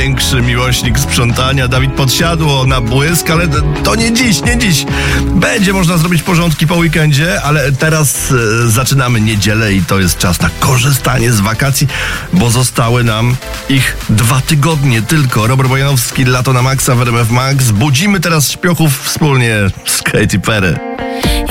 największy miłośnik sprzątania, Dawid Podsiadło, na błysk, ale to nie dziś. Będzie można zrobić porządki po weekendzie, ale teraz zaczynamy niedzielę i to jest czas na korzystanie z wakacji, bo zostały nam ich 2 tygodnie tylko. Robert Bojanowski, Lato na Maxa w RMF Max. Budzimy teraz śpiochów wspólnie z Katy Perry.